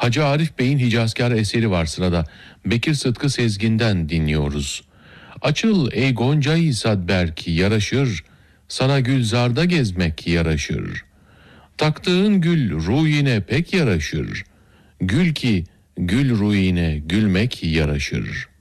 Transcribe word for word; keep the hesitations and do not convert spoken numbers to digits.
Hacı Arif Bey'in Hicazkar eseri var sırada. Bekir Sıtkı Sezgin'den dinliyoruz. Açıl ey Gonca-i Sadberk yaraşır, sana gülzarda gezmek yaraşır. Taktığın gül ruhine pek yaraşır, gül ki gül ruhine gülmek yaraşır.